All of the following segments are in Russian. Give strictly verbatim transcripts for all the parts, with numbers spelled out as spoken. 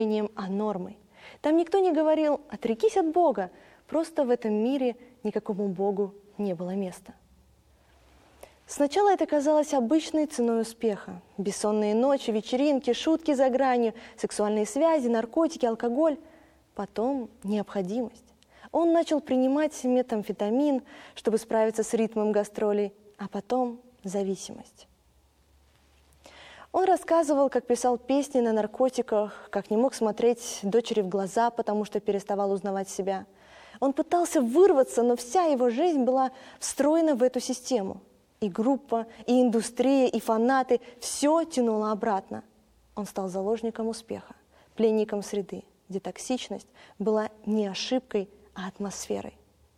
а нормой. Там никто не говорил «отрекись от Бога», просто в этом мире никакому Богу не было места. Сначала это казалось обычной ценой успеха. Бессонные ночи, вечеринки, шутки за гранью, сексуальные связи, наркотики, алкоголь. Потом необходимость. Он начал принимать метамфетамин, чтобы справиться с ритмом гастролей, а потом зависимость. Он рассказывал, как писал песни на наркотиках, как не мог смотреть дочери в глаза, потому что переставал узнавать себя. Он пытался вырваться, но вся его жизнь была встроена в эту систему. И группа, и индустрия, и фанаты – все тянуло обратно. Он стал заложником успеха, пленником среды, где токсичность была не ошибкой, а атмосферой.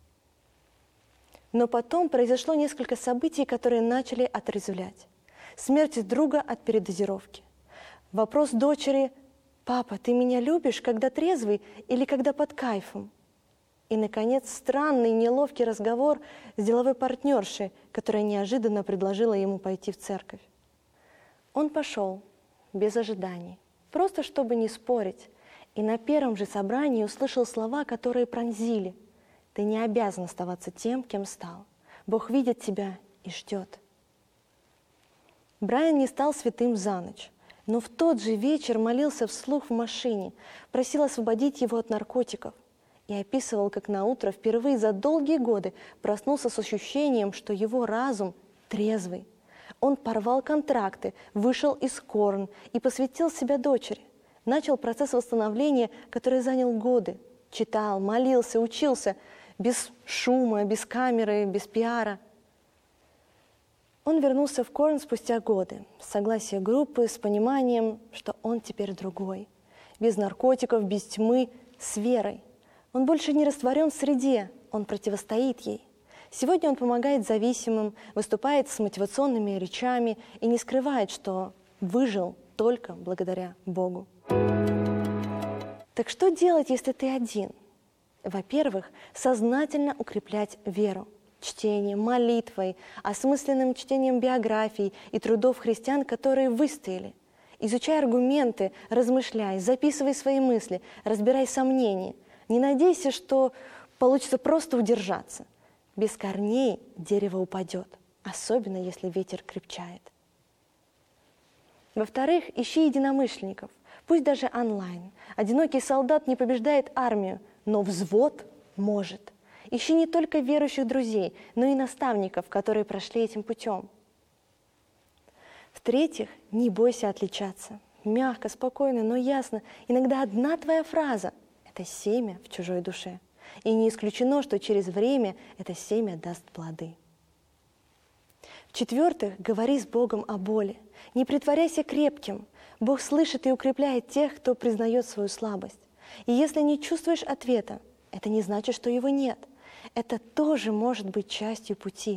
Но потом произошло несколько событий, которые начали отрезвлять. Смерть друга от передозировки. Вопрос дочери «Папа, ты меня любишь, когда трезвый или когда под кайфом?» И, наконец, странный, неловкий разговор с деловой партнершей, которая неожиданно предложила ему пойти в церковь. Он пошел, без ожиданий, просто чтобы не спорить, и на первом же собрании услышал слова, которые пронзили. «Ты не обязан оставаться тем, кем стал. Бог видит тебя и ждет». Брайан не стал святым за ночь, но в тот же вечер молился вслух в машине, просил освободить его от наркотиков и описывал, как наутро впервые за долгие годы проснулся с ощущением, что его разум трезвый. Он порвал контракты, вышел из Корн и посвятил себя дочери. Начал процесс восстановления, который занял годы. Читал, молился, учился, без шума, без камеры, без пиара. Он вернулся в Корн спустя годы, с согласия группы, с пониманием, что он теперь другой. Без наркотиков, без тьмы, с верой. Он больше не растворен в среде, он противостоит ей. Сегодня он помогает зависимым, выступает с мотивационными речами и не скрывает, что выжил только благодаря Богу. Так что делать, если ты один? Во-первых, сознательно укреплять веру. Чтением, молитвой, осмысленным чтением биографий и трудов христиан, которые выстояли. Изучай аргументы, размышляй, записывай свои мысли, разбирай сомнения. Не надейся, что получится просто удержаться. Без корней дерево упадет, особенно если ветер крепчает. Во-вторых, ищи единомышленников, пусть даже онлайн. Одинокий солдат не побеждает армию, но взвод может. Ищи не только верующих друзей, но и наставников, которые прошли этим путем. В-третьих, не бойся отличаться. Мягко, спокойно, но ясно. Иногда одна твоя фраза – это семя в чужой душе. И не исключено, что через время это семя даст плоды. В-четвертых, говори с Богом о боли. Не притворяйся крепким. Бог слышит и укрепляет тех, кто признает свою слабость. И если не чувствуешь ответа, это не значит, что его нет. Это тоже может быть частью пути.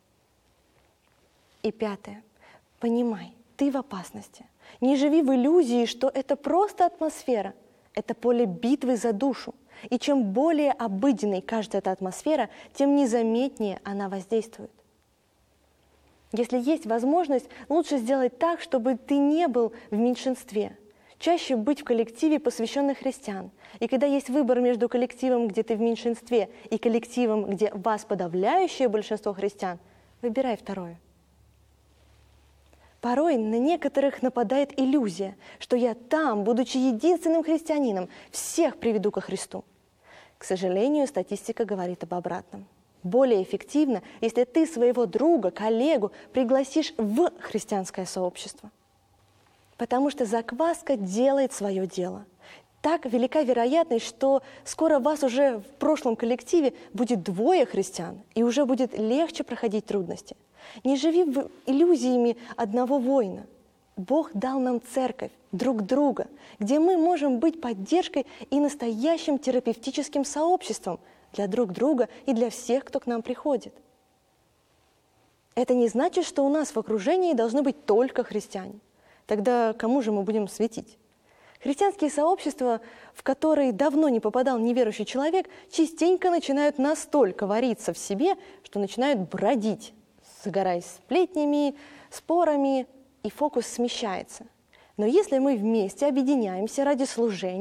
И пятое. Понимай, ты в опасности. Не живи в иллюзии, что это просто атмосфера. Это поле битвы за душу. И чем более обыденной кажется эта атмосфера, тем незаметнее она воздействует. Если есть возможность, лучше сделать так, чтобы ты не был в меньшинстве. Чаще быть в коллективе посвященных христиан. И когда есть выбор между коллективом, где ты в меньшинстве, и коллективом, где вас подавляющее большинство христиан, выбирай второе. Порой на некоторых нападает иллюзия, что я там, будучи единственным христианином, всех приведу ко Христу. К сожалению, статистика говорит об обратном. Более эффективно, если ты своего друга, коллегу пригласишь в христианское сообщество. Потому что закваска делает свое дело. Так велика вероятность, что скоро вас уже в прошлом коллективе будет двое христиан, и уже будет легче проходить трудности. Не живи в иллюзиями одного воина. Бог дал нам церковь, друг друга, где мы можем быть поддержкой и настоящим терапевтическим сообществом для друг друга и для всех, кто к нам приходит. Это не значит, что у нас в окружении должны быть только христиане. Тогда кому же мы будем светить? Христианские сообщества, в которые давно не попадал неверующий человек, частенько начинают настолько вариться в себе, что начинают бродить, загораясь сплетнями, спорами, и фокус смещается. Но если мы вместе объединяемся ради служения,